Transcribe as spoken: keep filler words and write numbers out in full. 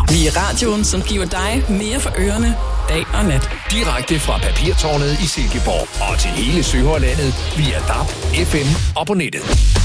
Vi er radioen, som giver dig mere for ørerne, dag og nat. Direkte fra Papirtårnet i Silkeborg og til hele Sønderjylland via D A B, F M og på nettet.